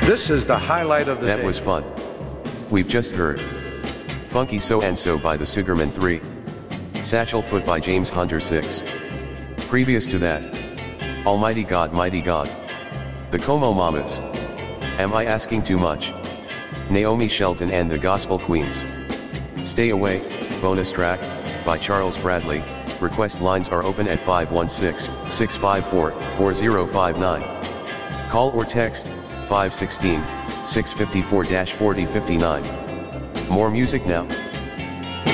This is the highlight of the day. That was fun. We've just heard Funky So and So by the Sugarman 3. Satchel Foot by James Hunter 6. Previous to that, Almighty God, Mighty God. The Como Mamas. Am I Asking Too Much? Naomi Shelton and the Gospel Queens. Stay Away, bonus track, by Charles Bradley. Request lines are open at 516-654-4059. Call or text, 516-654-4059. More music now.